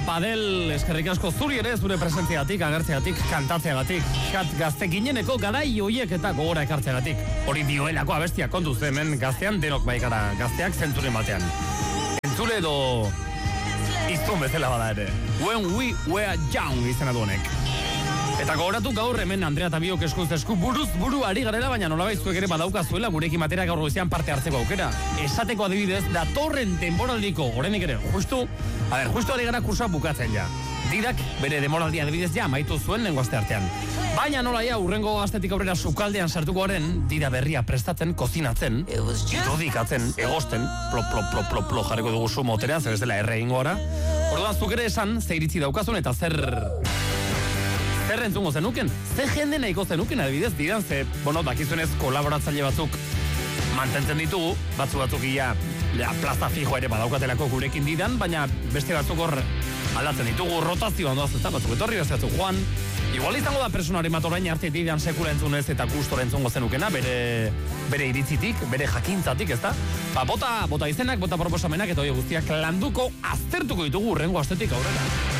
Padel, eskerrik asko zuri ere, zure presentziatik, agertzeatik, kantatzeagatik, xat gaztekineneko garai hoiek eta gogora ekartzeagatik. Hori dioelako abestia kontuz, hemen gaztean denok bai gara, gazteak zentzuren batean. Entzule edo iztun bezala bada ere. When we were young izena duenek. Eta gogoratu gaur hemen Andrea eta biok eskuz esku buruz buru ari garela, baina nolabait zuek ere badaukazuela gurekin batera gaur goizean parte hartzeko aukera. Esateko adibidez, datorren denboraldiko, oraindik ere, justu ari gara kursa bukatzen ja. Didak bere denboraldia adibidez ja amaitu zuen lengo aste artean. Baina nola ja, urrengo astetik aurrera sukaldean sartuko garen, dira berria prestatzen, kozinatzen, irudikatzen, egosten, plop jarriko dugu zu moterean, zer ez dela erregingo gara. Orduan zuk ere esan, ze iritzi daukazun eta zer entzungo zenuken, ze jende nahiko zenuken adibidez, didan, ze, dakizunez kolaboratzaile batzuk mantentzen ditugu, batzuk ia plaza fijo ere badaukatelako gurekin didan, baina beste batzuk hor aldatzen ditugu, rotazioa doaz ez da, batzuk etorri, beste batzuk joan, igual izango da personaren bat orain arte didan sekula entzunez eta gustora entzungo zenukena, bere iritzitik, bere jakintzatik, ez da? Bota izenak, bota proposamenak, eta hori guztiak landuko aztertuko ditugu urrengo astetik aurrera.